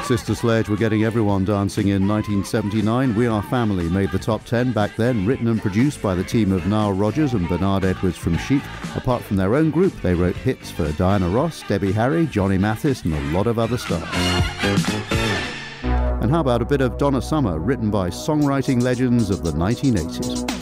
Sister Sledge were getting everyone dancing in 1979. We Are Family made the top 10 back then, written and produced by the team of Nile Rodgers and Bernard Edwards from Chic. Apart from their own group, they wrote hits for Diana Ross, Debbie Harry, Johnny Mathis and a lot of other stars. And how about a bit of Donna Summer, written by songwriting legends of the 1980s?